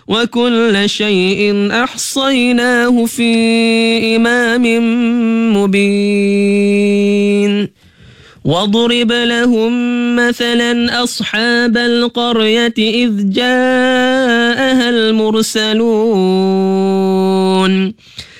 وكل شيء أحصيناه في إمام مبين واضرب لهم مثلا أصحاب القرية إذ جاءها المرسلون